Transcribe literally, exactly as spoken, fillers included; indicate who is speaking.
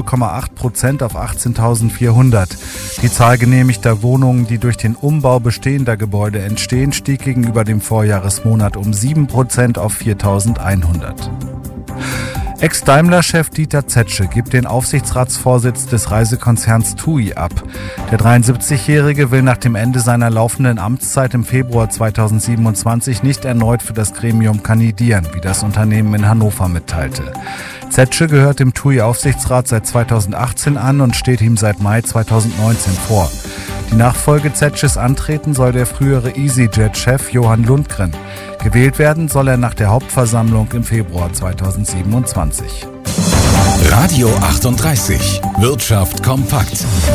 Speaker 1: null Komma acht Prozent auf achtzehntausendvierhundert. Die Zahl genehmigter Wohnungen, die durch den Umbau bestehender Gebäude entstehen, stieg gegenüber dem Vorjahresmonat um sieben Prozent auf viertausendeinhundert. Ex-Daimler-Chef Dieter Zetsche gibt den Aufsichtsratsvorsitz des Reisekonzerns T U I ab. Der dreiundsiebzigjährige will nach dem Ende seiner laufenden Amtszeit im Februar zweitausendsiebenundzwanzig nicht erneut für das Gremium kandidieren, wie das Unternehmen in Hannover mitteilte. Zetsche gehört dem T U I-Aufsichtsrat seit zweitausendachtzehn an und steht ihm seit Mai zweitausendneunzehn vor. Die Nachfolge Zetsches antreten soll der frühere EasyJet-Chef Johann Lundgren. Gewählt werden soll er nach der Hauptversammlung im Februar zweitausendsiebenundzwanzig.
Speaker 2: Radio achtunddreißig. Wirtschaft kompakt.